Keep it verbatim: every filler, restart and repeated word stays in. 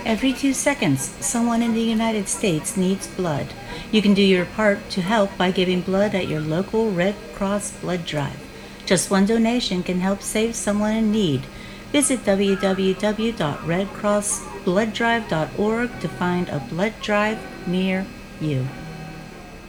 Every two seconds, someone in the United States needs blood. You can do your part to help by giving blood at your local Red Cross blood drive. Just one donation can help save someone in need. Visit w w w dot red cross blood drive dot org to find a blood drive near you.